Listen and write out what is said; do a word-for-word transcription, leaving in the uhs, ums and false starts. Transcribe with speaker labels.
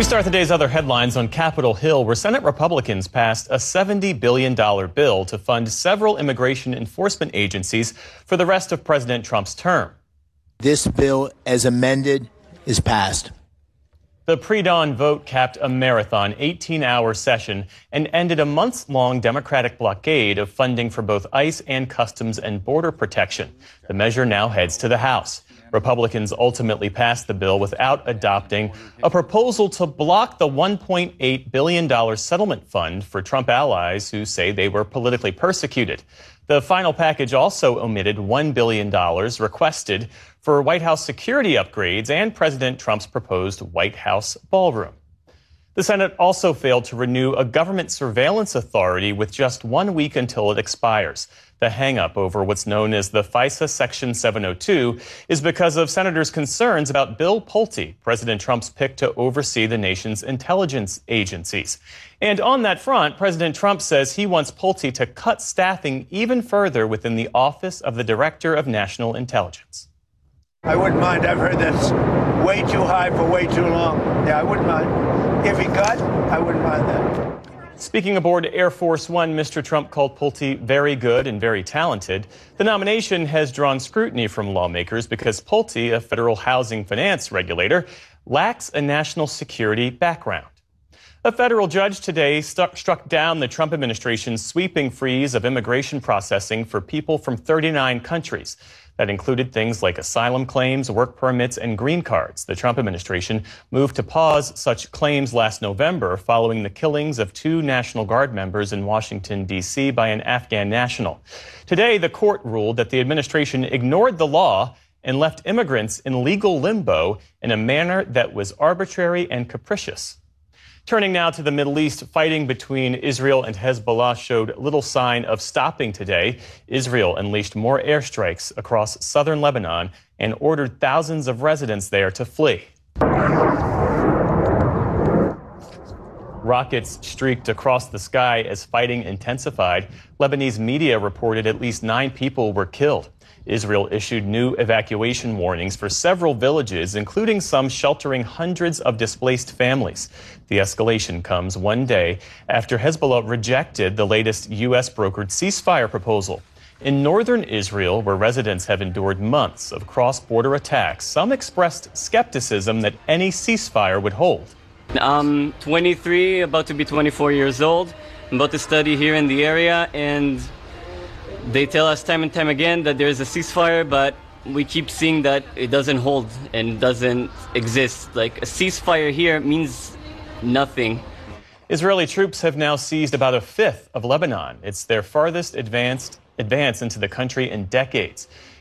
Speaker 1: We start the day's other headlines on Capitol Hill, where Senate Republicans passed a seventy billion dollars bill to fund several immigration enforcement agencies for the rest of President Trump's term.
Speaker 2: This bill, as amended, is passed.
Speaker 1: The pre-dawn vote capped a marathon eighteen-hour session and ended a months-long Democratic blockade of funding for both ICE and Customs and Border Protection. The measure now heads to the House. Republicans ultimately passed the bill without adopting a proposal to block the one point eight billion dollars settlement fund for Trump allies who say they were politically persecuted. The final package also omitted one billion dollars requested for White House security upgrades and President Trump's proposed White House ballroom. The Senate also failed to renew a government surveillance authority with just one week until it expires. The hang-up over what's known as the FISA Section seven oh two is because of senators' concerns about Bill Pulte, President Trump's pick to oversee the nation's intelligence agencies. And on that front, President Trump says he wants Pulte to cut staffing even further within the Office of the Director of National Intelligence.
Speaker 3: I wouldn't mind. I've heard that's way too high for way too long. Yeah, I wouldn't mind. If he cut, I wouldn't mind that.
Speaker 1: Speaking aboard Air Force One, Mister Trump called Pulte very good and very talented. The nomination has drawn scrutiny from lawmakers because Pulte, a federal housing finance regulator, lacks a national security background. A federal judge today st- struck down the Trump administration's sweeping freeze of immigration processing for people from thirty-nine countries. That included things like asylum claims, work permits, and green cards. The Trump administration moved to pause such claims last November following the killings of two National Guard members in Washington, D C by an Afghan national. Today, the court ruled that the administration ignored the law and left immigrants in legal limbo in a manner that was arbitrary and capricious. Turning now to the Middle East, fighting between Israel and Hezbollah showed little sign of stopping today. Israel unleashed more airstrikes across southern Lebanon and ordered thousands of residents there to flee. Rockets streaked across the sky as fighting intensified. Lebanese media reported at least nine people were killed. Israel issued new evacuation warnings for several villages, including some sheltering hundreds of displaced families. The escalation comes one day after Hezbollah rejected the latest U S brokered ceasefire proposal. In northern Israel, where residents have endured months of cross-border attacks, some expressed skepticism that any ceasefire would hold.
Speaker 4: I'm twenty-three, about to be twenty-four years old. I'm about to study here in the area, and they tell us time and time again that there's a ceasefire, but we keep seeing that it doesn't hold and doesn't exist. Like, a ceasefire here means nothing.
Speaker 1: Israeli troops have now seized about a fifth of Lebanon. It's their farthest advanced advance into the country in decades.